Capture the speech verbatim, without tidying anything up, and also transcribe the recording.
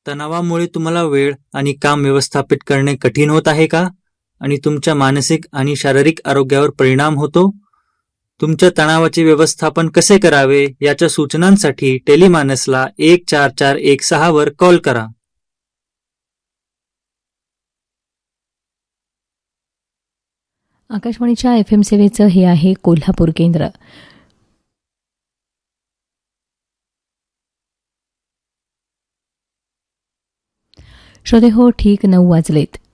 तणावामुळे तुम्हाला वेळ आणि काम व्यवस्थापित करणे कठीण होत आहे का? आणि तुमच्या मानसिक आणि शारीरिक आरोग्यावर परिणाम होतो? तुमच्या तणावाचे व्यवस्थापन कसे करावे याच्या सूचनांसाठी टेलिमानसला एक चार चार एक सहा वर कॉल करा. आकाशवाणीच्या एफ एम सेवेचं हे आहे कोल्हापूर केंद्र. श्रोते हो, ठीक नऊ वाजलेत.